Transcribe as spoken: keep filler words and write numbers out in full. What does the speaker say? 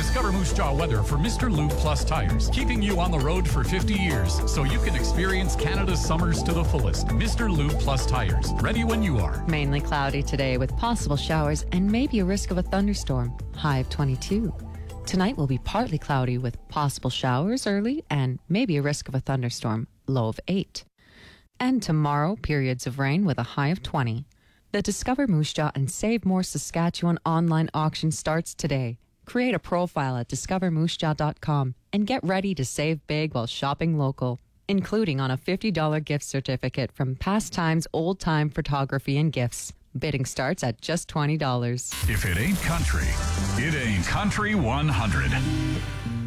Discover Moose Jaw weather for Mister Lube Plus tires, keeping you on the road for fifty years so you can experience Canada's summers to the fullest. Mister Lube Plus tires, ready when you are. Mainly cloudy today with possible showers and maybe a risk of a thunderstorm. High of twenty-two. Tonight will be partly cloudy with possible showers early and maybe a risk of a thunderstorm. Low of eight. And tomorrow, periods of rain with a high of twenty. The Discover Moose Jaw and Save More Saskatchewan online auction starts today. Create a profile at discover moose jaw dot com and get ready to save big while shopping local, including on a fifty dollars gift certificate from Pastimes Old Time Photography and Gifts. Bidding starts at just twenty dollars. If it ain't country, it ain't Country one hundred.